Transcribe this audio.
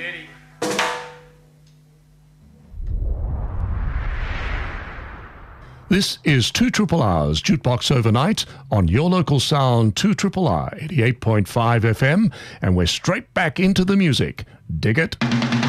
Steady. This is 2 R's Jukebox Overnight on your local sound 2 I 88.5 FM, and we're straight back into the music. Dig it?